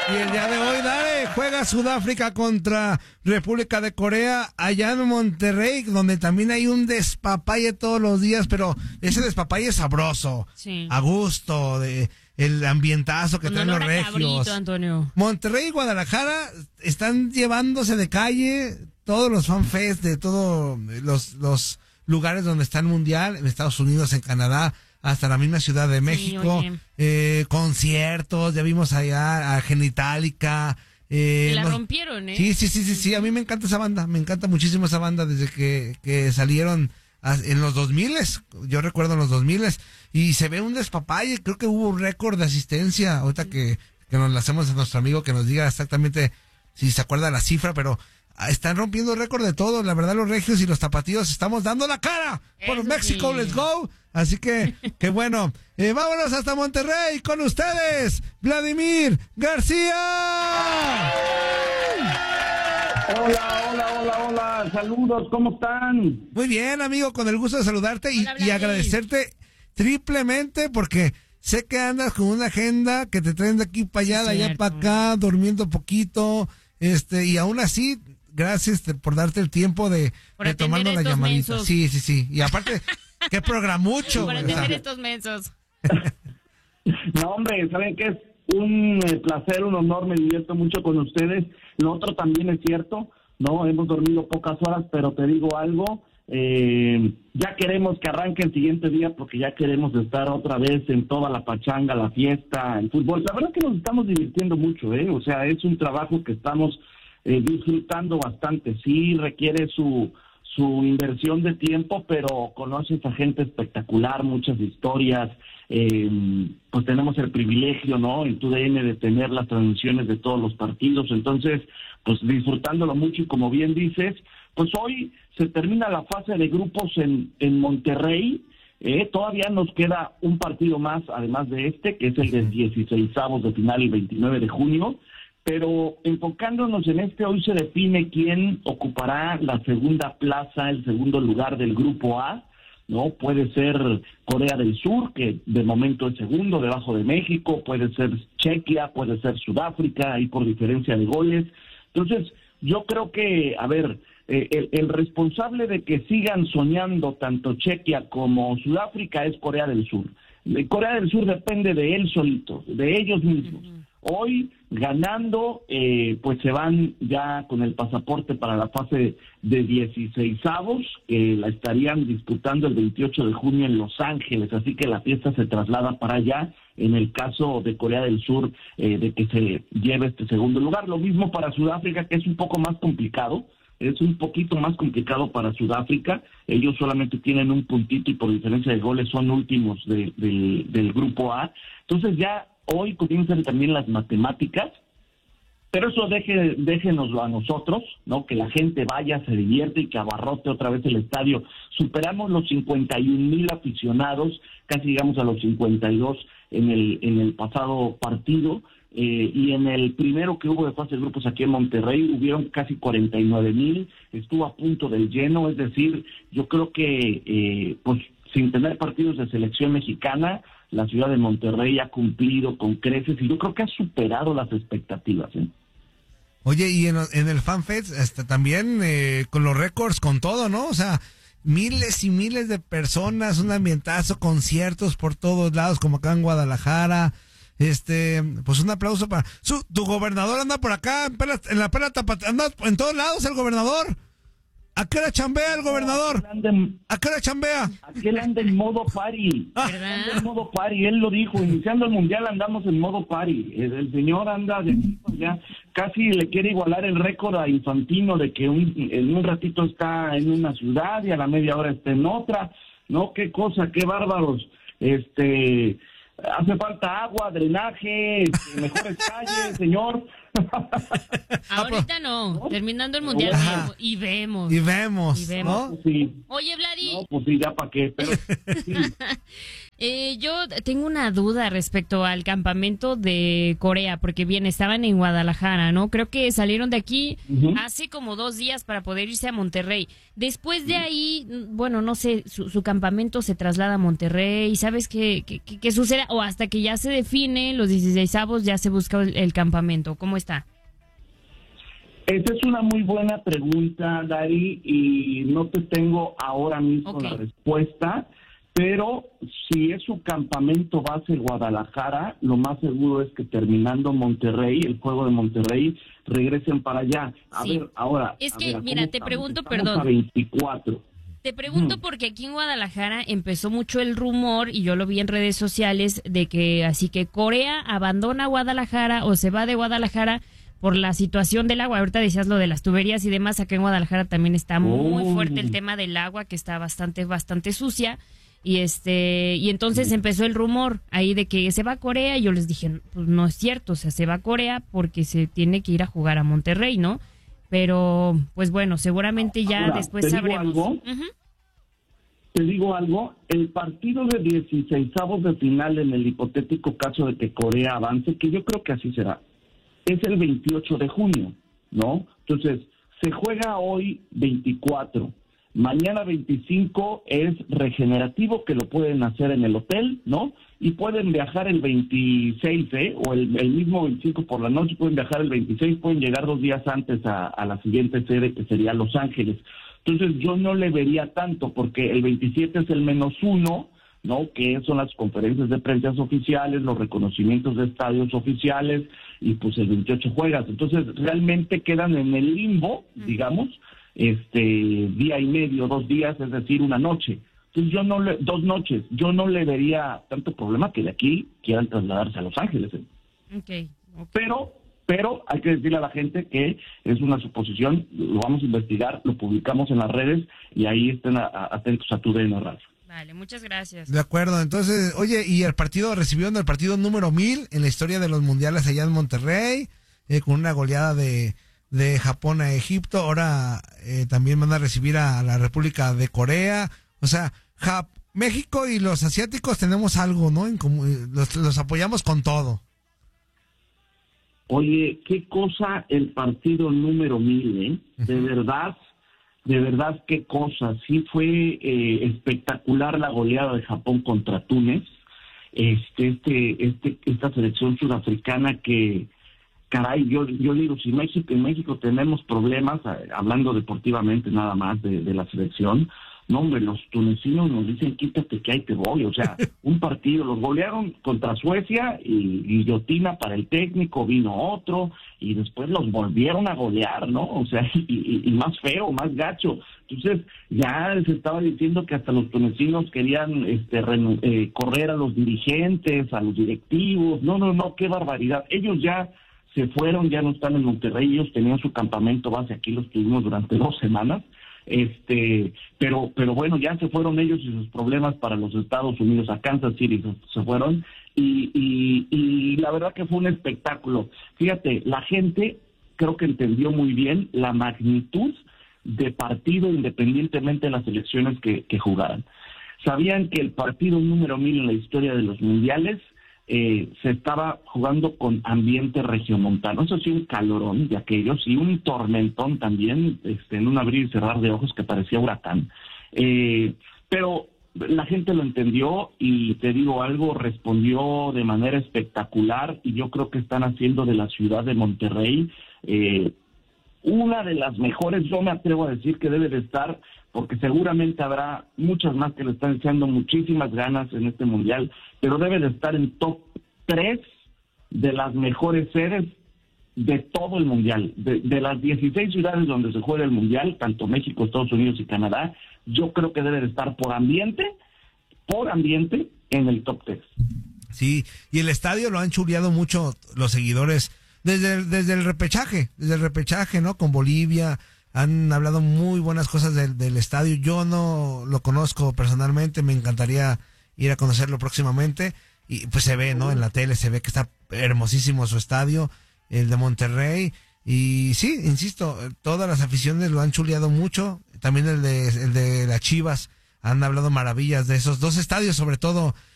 Y el día de hoy, dale, juega Sudáfrica contra República de Corea allá en Monterrey, donde también hay un despapalle todos los días, pero ese despapalle es sabroso, sí, a gusto, de el ambientazo que traen los regios. Cabrito, Antonio. Monterrey y Guadalajara están llevándose de calle todos los fanfests de todos los lugares donde está el mundial, en Estados Unidos, en Canadá, hasta la misma Ciudad de México, conciertos, ya vimos allá a Genitalica. La rompieron, ¿eh? Sí, a mí me encanta esa banda, me encanta muchísimo esa banda desde que salieron en los 2000, yo recuerdo en los 2000, y se ve un despapalle, creo que hubo un récord de asistencia, ahorita que nos la hacemos a nuestro amigo que nos diga exactamente si se acuerda la cifra, pero están rompiendo récord de todo, la verdad los regios y los tapatíos estamos dando la cara por México, sí. Let's go, así que bueno, vámonos hasta Monterrey con ustedes, Vladimir García. Hola, saludos, ¿cómo están? Muy bien, amigo, con el gusto de saludarte y agradecerte triplemente porque sé que andas con una agenda que te traen de aquí para allá, de allá para acá, durmiendo poquito, y aún así, gracias por darte el tiempo de tomarnos la llamadita. Mensos. Sí, y aparte, qué programucho. Por atender estos mensos. No, hombre, ¿saben qué? Es un placer, un honor, me divierto mucho con ustedes. Lo otro también es cierto, ¿no? Hemos dormido pocas horas, pero te digo algo, ya queremos que arranque el siguiente día porque ya queremos estar otra vez en toda la pachanga, la fiesta, el fútbol. La verdad es que nos estamos divirtiendo mucho, o sea, es un trabajo que estamos disfrutando bastante. Sí requiere su inversión de tiempo, pero conoces a gente espectacular, muchas historias. Pues tenemos el privilegio, ¿no? En TUDN de tener las transmisiones de todos los partidos, entonces pues disfrutándolo mucho, y como bien dices, pues hoy se termina la fase de grupos en Monterrey. Todavía nos queda un partido más, además de este, que es el del 16avos de final, el 29 de junio, pero enfocándonos en este, hoy se define quién ocupará la segunda plaza, el segundo lugar del grupo A, ¿no? Puede ser Corea del Sur, que de momento es segundo, debajo de México, puede ser Chequia, puede ser Sudáfrica, ahí por diferencia de goles. Entonces, yo creo que, a ver, el responsable de que sigan soñando tanto Chequia como Sudáfrica es Corea del Sur. Corea del Sur depende de él solito, de ellos mismos. Hoy, ganando, pues se van ya con el pasaporte para la fase de 16avos, que la estarían disputando el 28 de junio en Los Ángeles, así que la fiesta se traslada para allá, en el caso de Corea del Sur, de que se lleve este segundo lugar. Lo mismo para Sudáfrica, que es un poco más complicado, es un poquito más complicado para Sudáfrica. Ellos solamente tienen un puntito y por diferencia de goles son últimos del grupo A. Entonces ya hoy comienzan también las matemáticas, pero eso déjenoslo a nosotros, ¿no? Que la gente vaya, se divierte y que abarrote otra vez el estadio. Superamos los 51,000 aficionados, casi llegamos a los 52 en el pasado partido, y en el primero que hubo de fase de grupos aquí en Monterrey hubieron casi 49,000, estuvo a punto del lleno, es decir, yo creo que pues sin tener partidos de selección mexicana, la ciudad de Monterrey ha cumplido con creces y yo creo que ha superado las expectativas. Oye, y en el FanFest también con los récords, con todo, ¿no? O sea, miles y miles de personas, un ambientazo, conciertos por todos lados, como acá en Guadalajara. Pues un aplauso para tu gobernador. Anda por acá en la pera Tapatía, anda en todos lados el gobernador. ¿A qué hora chambea el gobernador? ¿A qué hora chambea? Aquel anda en modo party. Anda en modo party, él lo dijo. Iniciando el mundial andamos en modo party. El señor anda ya casi le quiere igualar el récord a Infantino de que en un ratito está en una ciudad y a la media hora está en otra. No, qué cosa, qué bárbaros. Hace falta agua, drenaje, mejores calles, señor. Ahorita no, terminando el mundial vemos. ¿No? Sí. Oye, Vladi. No, pues sí, ya para qué. Pero, sí. Yo tengo una duda respecto al campamento de Corea, porque bien, estaban en Guadalajara, ¿no? Creo que salieron de aquí hace como 2 días para poder irse a Monterrey. Después de ahí, bueno, no sé, su campamento se traslada a Monterrey. ¿Sabes qué sucede? O hasta que ya se define los 16avos, ya se busca el campamento. ¿Cómo está? Esa es una muy buena pregunta, Dari, y no te tengo ahora mismo la respuesta. Pero si es su campamento base Guadalajara, lo más seguro es que terminando Monterrey, el juego de Monterrey, regresen para allá. A ver, ahora... Es que, mira, te pregunto, perdón. A 24. Te pregunto porque aquí en Guadalajara empezó mucho el rumor, y yo lo vi en redes sociales, de que así que Corea abandona Guadalajara o se va de Guadalajara por la situación del agua. Ahorita decías lo de las tuberías y demás. Acá en Guadalajara también está muy fuerte el tema del agua, que está bastante sucia. Y entonces empezó el rumor ahí de que se va a Corea, y yo les dije, pues no es cierto, o sea, se va a Corea porque se tiene que ir a jugar a Monterrey, ¿no? Pero, pues bueno, seguramente ya después sabremos. Te digo algo, el partido de 16avos de final, en el hipotético caso de que Corea avance, que yo creo que así será, es el 28 de junio, ¿no? Entonces, se juega hoy 24. Mañana 25 es regenerativo, que lo pueden hacer en el hotel, ¿no? Y pueden viajar el 26, o el mismo 25 por la noche, pueden viajar el 26, pueden llegar 2 días antes a la siguiente sede, que sería Los Ángeles. Entonces yo no le vería tanto, porque el 27 es el -1, ¿no? Que son las conferencias de prensa oficiales, los reconocimientos de estadios oficiales, y pues el 28 juegas. Entonces realmente quedan en el limbo, digamos, día y medio, 2 días, es decir, una noche. Entonces 2 noches, yo no le vería tanto problema que de aquí quieran trasladarse a Los Ángeles. Okay. Pero hay que decirle a la gente que es una suposición, lo vamos a investigar, lo publicamos en las redes, y ahí estén atentos a TUDN Radio. Vale, muchas gracias. De acuerdo, entonces, oye, y el partido recibieron el partido número 1000 en la historia de los mundiales allá en Monterrey, con una goleada de Japón a Egipto. Ahora también van a recibir a la República de Corea. O sea, México y los asiáticos tenemos algo, ¿no? En común, los apoyamos con todo. Oye, qué cosa el partido número 1000, ¿eh? De verdad, qué cosa. Sí fue espectacular la goleada de Japón contra Túnez. Esta selección sudafricana que... Caray, yo digo, si en México tenemos problemas, hablando deportivamente nada más de la selección, no, hombre, los tunecinos nos dicen, quítate que ahí te voy. O sea, un partido, los golearon contra Suecia, y guillotina para el técnico, vino otro, y después los volvieron a golear, ¿no? O sea, y más feo, más gacho. Entonces, ya se estaba diciendo que hasta los tunecinos querían correr a los dirigentes, a los directivos. No, qué barbaridad. Ellos ya se fueron, ya no están en Monterrey, ellos tenían su campamento base, aquí los tuvimos durante 2 semanas, pero bueno, ya se fueron ellos y sus problemas para los Estados Unidos, a Kansas City se fueron, y la verdad que fue un espectáculo. Fíjate, la gente creo que entendió muy bien la magnitud de partido, independientemente de las elecciones que jugaran. Sabían que el partido número 1000 en la historia de los mundiales se estaba jugando con ambiente regiomontano. Eso sí, un calorón de aquellos, y un tormentón también, en un abrir y cerrar de ojos que parecía huracán. Pero la gente lo entendió, y te digo algo, respondió de manera espectacular, y yo creo que están haciendo de la ciudad de Monterrey una de las mejores. Yo me atrevo a decir que debe de estar, porque seguramente habrá muchas más que le están echando muchísimas ganas en este mundial, pero debe de estar en top 3 de las mejores sedes de todo el mundial. De las 16 ciudades donde se juega el mundial, tanto México, Estados Unidos y Canadá, yo creo que debe de estar por ambiente en el top 3. Sí, y el estadio lo han chuleado mucho los seguidores desde el repechaje, ¿no? Con Bolivia. Han hablado muy buenas cosas del estadio. Yo no lo conozco personalmente, me encantaría ir a conocerlo próximamente. Y pues se ve, ¿no? En la tele se ve que está hermosísimo su estadio, el de Monterrey. Y sí, insisto, todas las aficiones lo han chuleado mucho. También el de las Chivas, han hablado maravillas de esos 2 estadios, sobre todo